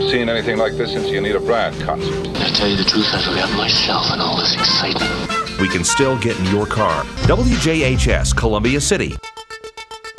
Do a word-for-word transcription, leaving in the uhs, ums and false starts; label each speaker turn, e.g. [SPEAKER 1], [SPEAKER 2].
[SPEAKER 1] seen anything like this since the Anita Bryant concert.
[SPEAKER 2] To tell you the truth, I forgot myself and all this excitement.
[SPEAKER 3] We can still get in your car. W J H S, Columbia City.